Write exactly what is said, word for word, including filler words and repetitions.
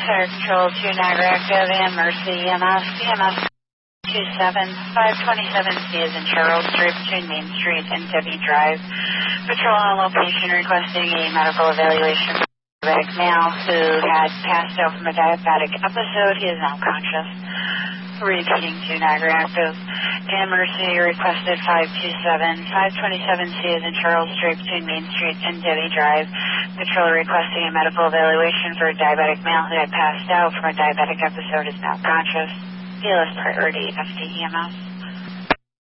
Fire Control two Niagara Active and Mercy E M S, E M S two seven five two seven C is in Charles Street between Main Street and Debbie Drive. Patrol on location requesting a medical evaluation for a diabetic male who had passed out from a diabetic episode. He is now conscious. Repeating two Niagara Active and Mercy requested five two seven five two seven C is in Charles Street between Main Street and Debbie Drive. Patrol requesting a medical evaluation for a diabetic male who had passed out from a diabetic episode is now conscious. P L S priority F D E M S.